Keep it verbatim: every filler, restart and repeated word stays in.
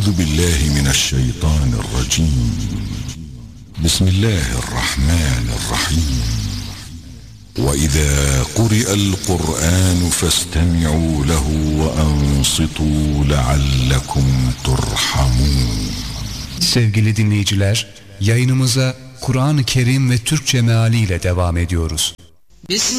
أعوذ بالله من الشيطان الرجيم. بسم الله الرحمن الرحيم. وإذا قرئ القرآن فاستمعوا له وأنصتوا لعلكم ترحمون. Sevgili dinleyiciler, yayınımıza Kur'an-ı Kerim ve Türkçe mealiyle devam ediyoruz.